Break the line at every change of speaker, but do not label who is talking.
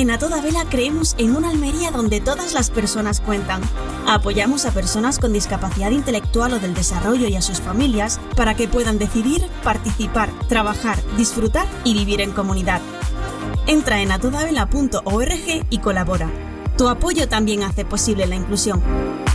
En A Toda Vela creemos en una Almería donde todas las personas cuentan. Apoyamos a personas con discapacidad intelectual o del desarrollo y a sus familias para que puedan decidir, participar, trabajar, disfrutar y vivir en comunidad. Entra en atodavela.org y colabora. Tu apoyo también hace posible la inclusión.